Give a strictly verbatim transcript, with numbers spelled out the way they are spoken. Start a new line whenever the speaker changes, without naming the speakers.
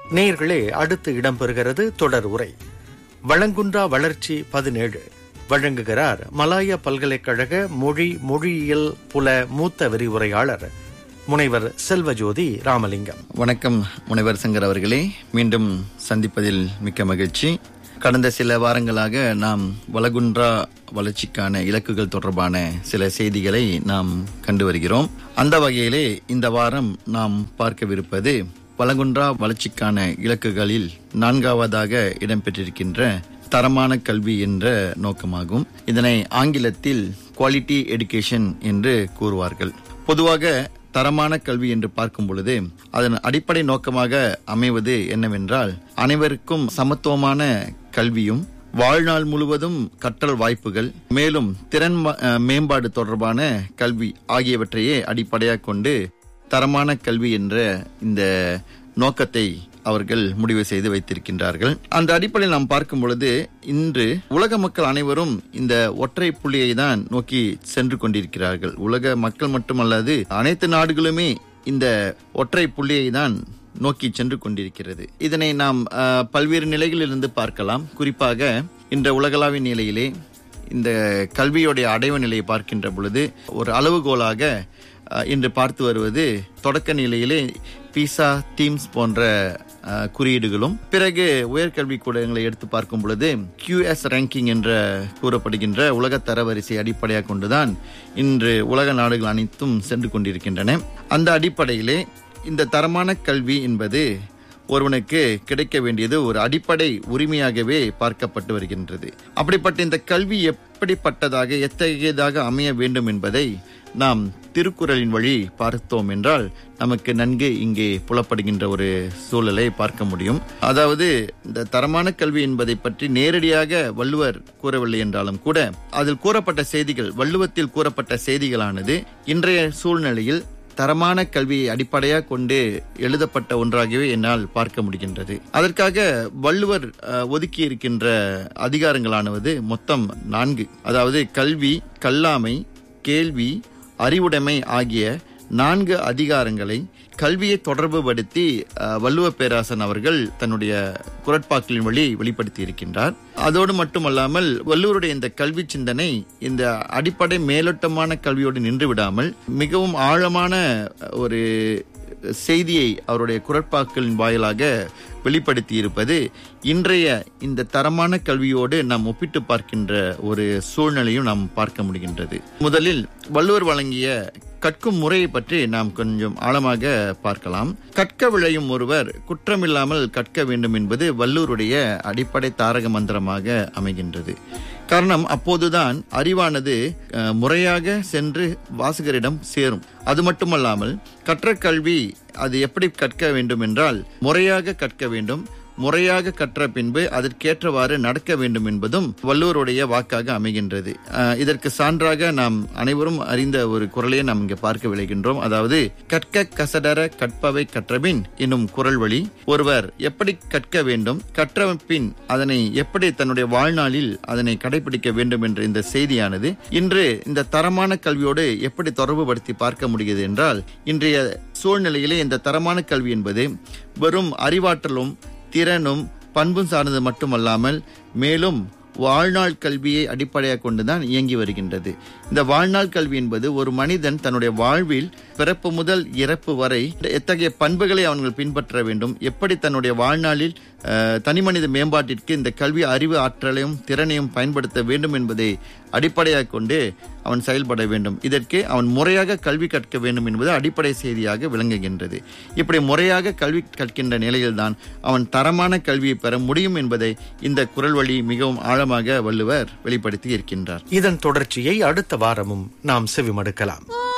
நேயர்களே, அடுத்து இடம்பெறுகிறது தொடர் உரை. வளங்குன்றா வளர்ச்சி பதினேழு வழங்குகிறார் மலாயா பல்கலைக்கழக மொழி மொழியியல் புல மூத்த விரிவுரையாளர் முனைவர் செல்வஜோதி ராமலிங்கம்.
வணக்கம் முனைவர் சங்கர் அவர்களே, மீண்டும் சந்திப்பதில் மிக்க மகிழ்ச்சி. கடந்த சில வாரங்களாக நாம் வளகுன்றா வளர்ச்சிக்கான இலக்குகள் தொடர்பான சில செய்திகளை நாம் கண்டு வருகிறோம். அந்த வகையிலே இந்த வாரம் நாம் பார்க்கவிருப்பது வளகுன்றா வளர்ச்சிக்கான இலக்குகளில் நான்காவதாக இடம்பெற்றிருக்கின்ற தரமான கல்வி என்ற நோக்கமாகும். இதனை ஆங்கிலத்தில் குவாலிட்டி எடுகேஷன் என்று கூறுவார்கள். பொதுவாக தரமான கல்வி என்று பார்க்கும் பொழுது அதன் அடிப்படை நோக்கமாக அமைவது என்னவென்றால், அனைவருக்கும் சமத்துவமான கல்வியும், வாழ்நாள் முழுவதும் கற்றல் வாய்ப்புகள், மேலும் திறன் மேம்பாடு தொடர்பான கல்வி ஆகியவற்றையே அடிப்படையாக கொண்டு தரமான கல்வி என்ற இந்த நோக்கத்தை அவர்கள் முடிவு செய்து வைத்திருக்கின்றார்கள். அந்த அடிப்படையில் நாம் பார்க்கும் பொழுது இன்று உலக மக்கள் அனைவரும் இந்த ஒற்றை புள்ளியை தான் நோக்கி சென்று கொண்டிருக்கிறார்கள். உலக மக்கள் மட்டுமல்லாது அனைத்து நாடுகளுமே இந்த ஒற்றை புள்ளியை தான் நோக்கி சென்று கொண்டிருக்கிறது. இதனை நாம் பல்வேறு நிலைகளிலிருந்து பார்க்கலாம். குறிப்பாக இந்த உலகளாவிய நிலையிலே இந்த கல்வியுடைய அடைவு நிலையை பார்க்கின்ற பொழுது ஒரு அளவுகோலாக இன்று பார்த்து வருவது தொடக்க நிலையிலே பீசா, டீம்ஸ் போன்ற குறியீடுகளும், பிறகு உயர்கல்வி கூடங்களை எடுத்து பார்க்கும் பொழுது கியூஎஸ் ரேங்கிங் என்ற கூறப்படுகின்ற உலக தரவரிசை அடிப்படையாக கொண்டுதான் இன்று உலக நாடுகள் அனைத்தும் சென்று கொண்டிருக்கின்றன. அந்த அடிப்படையிலே இந்த தரமான கல்வி என்பது ஒருவனுக்கு கிடைக்க வேண்டியது ஒரு அடிப்படை உரிமையாகவே பார்க்கப்பட்டு வருகின்றது. அப்படிப்பட்ட இந்த கல்வி எப்படிப்பட்டதாக எத்தகையதாக அமைய வேண்டும் என்பதை நாம் திருக்குறளின் வழி பார்த்தோம் என்றால் நமக்கு நன்கு இங்கே புலப்படுகின்ற ஒரு சூழலை பார்க்க முடியும். அதாவது இந்த தரமான கல்வி என்பதை பற்றி நேரடியாக வள்ளுவர் கூறவில்லை என்றாலும் கூட அதில் கூறப்பட்ட செய்திகள், வள்ளுவத்தில் கூறப்பட்ட செய்திகளானது இன்றைய சூழ்நிலையில் தரமான கல்வியை அடிப்படையாக கொண்டு எழுதப்பட்ட ஒன்றாகவே என்னால் பார்க்க முடிகின்றது. அதற்காக வள்ளுவர் ஒதுக்கி இருக்கின்ற அதிகாரங்களானது மொத்தம் நான்கு. அதாவது கல்வி, கல்லாமை, கேள்வி, அறிவுடைமை ஆகிய நான்கு அதிகாரங்களை கல்வியை தொடர்புபடுத்தி வள்ளுவ பேராசன் அவர்கள் தன்னுடைய குறட்பாக்களின் வழி வெளிப்படுத்தி இருக்கின்றார். அதோடு மட்டுமல்லாமல் வள்ளுவருடைய இந்த கல்வி சிந்தனை இந்த அடிப்படை மேலோட்டமான கல்வியோடு நின்று விடாமல் மிகவும் ஆழமான ஒரு செய்தியை அவருடைய குறட்பாக்களின் வாயிலாக வெளிப்படுத்தி இருப்பது இன்றைய இந்த தரமான கல்வியோடு நாம் ஒப்பிட்டு பார்க்கின்ற ஒரு சூழ்நிலையும் நாம் பார்க்க முடிகின்றது. முதலில் வள்ளுவர் வழங்கிய கற்கும் முறையை பற்றி நாம் கொஞ்சம் ஆழமாக பார்க்கலாம். கற்க விழையும் ஒருவர் குற்றமில்லாமல் கற்க வேண்டும் என்பது வள்ளுவருடைய அடிப்படை தாரக மந்திரமாக அமைகின்றது. காரணம், அப்போதுதான் அறிவானது முறையாக சென்று வாசகரிடம் சேரும். அது மட்டுமல்லாமல் கற்ற கல்வி அது எப்படி கற்க வேண்டும் என்றால் முறையாக கற்க வேண்டும், முறையாக கற்ற பின்பு அதற்கேற்றவாறு நடக்க வேண்டும் என்பதும் வள்ளுவருடைய வாக்காக அமைகின்றது. இதற்கு சான்றாக நாம் அனைவரும் அறிந்த ஒரு குறளையை நாம் இங்கே பார்க்க விளைகின்றோம். அதாவது கற்க கசடர கற்பவை கற்றபின் என்னும் குறள் வழி ஒருவர் எப்படி கற்க வேண்டும், கற்ற பின் அதனை எப்படி தன்னுடைய வாழ்நாளில் அதனை கடைபிடிக்க வேண்டும் என்ற இந்த செய்தியானது இன்று இந்த தரமான கல்வியோடு எப்படி தொடர்புபடுத்தி பார்க்க முடிகிறது என்றால், இன்றைய சூழ்நிலையிலே இந்த தரமான கல்வி என்பது வெறும் அறிவாற்றலும் திறனும் பண்பும் சார்ந்தது மட்டுமல்லாமல் மேலும் வாழ்நாள் கல்வியை அடிப்படையாக கொண்டுதான் இயங்கி வருகின்றது. இந்த வாழ்நாள் கல்வி என்பது ஒரு மனிதன் தன்னுடைய வாழ்வில் பிறப்பு முதல் இறப்பு வரை எத்தகைய பண்புகளை அவர்கள் பின்பற்ற வேண்டும், எப்படி தன்னுடைய வாழ்நாளில் தனிமனித மேம்பாட்டிற்கு இந்த கல்வி அறிவு ஆற்றலையும் திறனையும் பயன்படுத்த வேண்டும் என்பதை அடிப்படையாக கொண்டு அவன் செயல்பட வேண்டும். இதற்கு அவன் முறையாக கல்வி கற்க வேண்டும் என்பது அடிப்படை செய்தியாக விளங்குகின்றது. இப்படி முறையாக கல்வி கற்கின்ற நிலையில்தான் அவன் தரமான கல்வியை பெற முடியும் என்பதை இந்த குறள் வழி மிகவும் ஆழமாக வள்ளுவர் வெளிப்படுத்தி இருக்கின்றார்.
இதன் தொடர்ச்சியை அடுத்த வாரமும் நாம் செவிமடுக்கலாம்.